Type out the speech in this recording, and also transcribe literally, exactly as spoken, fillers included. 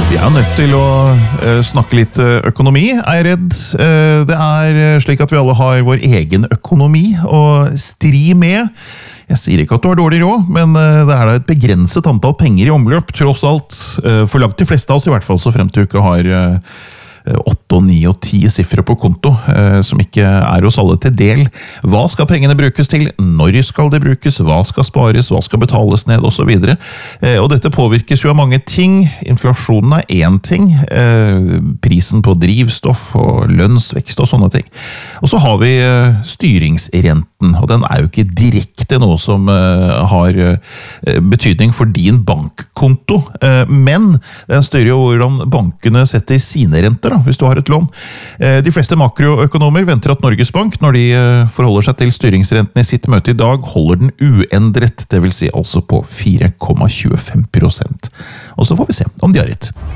Vi er nødt til å uh, snakke litt uh, økonomi, er jeg redd. Uh, det er uh, slik at vi alle har vår egen økonomi å stri med. Jeg sier ikke at du har dårlig råd, men uh, det er da et begrenset antall penger i omløp, tross alt. Uh, for langt de fleste av oss, i hvert fall så frem til du ikke har uh, åtte og ni og ti siffre på konto, uh, som ikke er hos alle til del. Hva skal pengene brukes til? Når skal det brukes? Hva skal spares? Hva skal betales ned? Og så videre. Uh, og dette påvirkes jo av mange ting. Inflasjonen er én ting. Uh, prisen på drivstoff og lønnsvekst og sånne ting. Og så har vi uh, styringsrenten, og den er jo ikke direkte noe som uh, har uh, betydning for din bankkonto, uh, men den styrer jo hvordan bankene setter sine renter, da, hvis du har et lån. De fleste makroøkonomer venter at Norges Bank, når de forholder seg til styringsrenten i sitt møte i dag, holder den uendret, det vil si altså på fire komma tjuefem prosent. Og så får vi se om de har rett.